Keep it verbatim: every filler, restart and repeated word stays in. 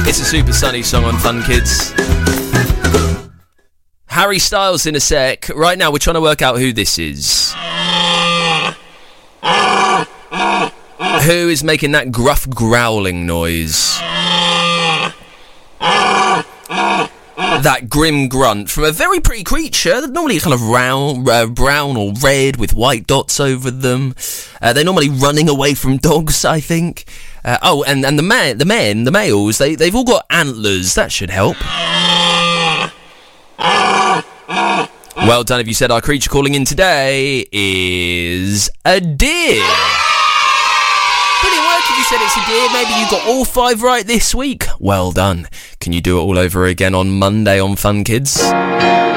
It's a Super Sunny song on Fun Kids. Harry Styles in a sec. Right now, we're trying to work out who this is. Who is making that gruff growling noise? That grim grunt from a very pretty creature. They're normally kind of round, uh, brown or red with white dots over them. Uh, they're normally running away from dogs, I think. Uh, oh, and, and the man, the men, the males, they, they've all got antlers. That should help. Well done if you said our creature calling in today is a deer. Brilliant work if you said it's a deer. Maybe you got all five right this week. Well done. Can you do it all over again on Monday on Fun Kids?